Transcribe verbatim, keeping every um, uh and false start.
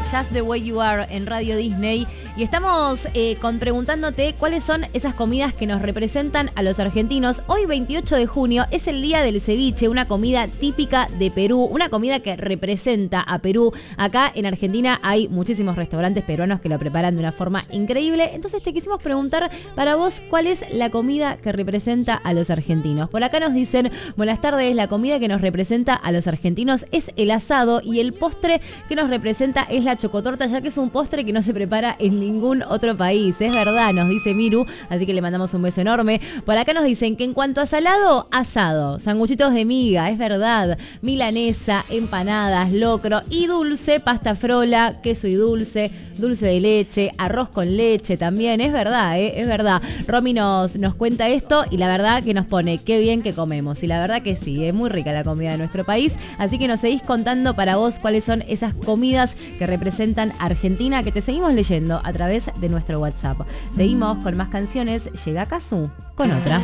Just the Way You Are en Radio Disney y estamos eh, con preguntándote cuáles son esas comidas que nos representan a los argentinos. Hoy veintiocho de junio es el día del ceviche, una comida típica de Perú, una comida que representa a Perú. Acá en Argentina hay muchísimos restaurantes peruanos que lo preparan de una forma increíble, entonces te quisimos preguntar para vos cuál es la comida que representa a los argentinos. Por acá nos dicen, buenas tardes, la comida que nos representa a los argentinos es el asado y el postre que nos representa es la chocotorta, ya que es un postre que no se prepara en ningún otro país. Es verdad, nos dice Miru, así que le mandamos un beso enorme. Por acá nos dicen que en cuanto a salado, asado, sanguchitos de miga, es verdad, milanesa, empanadas, locro y dulce, pasta frola, queso y dulce, dulce de leche, arroz con leche también, es verdad, ¿eh? Es verdad. Romy nos, nos cuenta esto y la verdad que nos pone qué bien que comemos y la verdad que sí, es muy rica la comida de nuestro país, así que nos seguís contando para vos cuáles son esas comidas que representan Argentina, que te seguimos leyendo a través de nuestro WhatsApp. Seguimos con más canciones, llega Cazzu con otra.